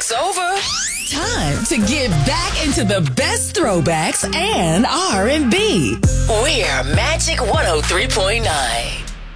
break's over. Time to get back into the best throwbacks and R&B. We're Magic 103.9.